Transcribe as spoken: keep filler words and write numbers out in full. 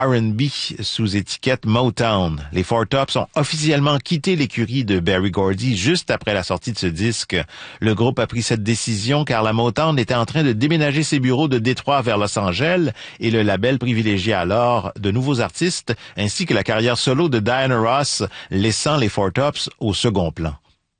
R and B sous étiquette Motown. Les Four Tops ont officiellement quitté l'écurie de Berry Gordy juste après la sortie de ce disque. Le groupe a pris cette décision car la Motown était en train de déménager ses bureaux de Détroit vers Los Angeles et le label privilégiait alors de nouveaux artistes ainsi que la carrière solo de Diana Ross, laissant les Four Tops au second plan.